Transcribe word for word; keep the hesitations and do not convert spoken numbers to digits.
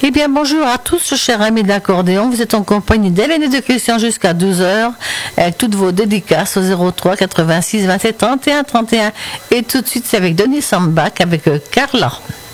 Eh bien, bonjour à tous, chers amis d'accordéon. Vous êtes en compagnie d'Hélène et de Christian jusqu'à douze heures, avec toutes vos dédicaces au zéro trois quatre-vingt-six vingt-sept trente et un trente et un. Et tout de suite, c'est avec Denis Sambach, avec euh, Carla.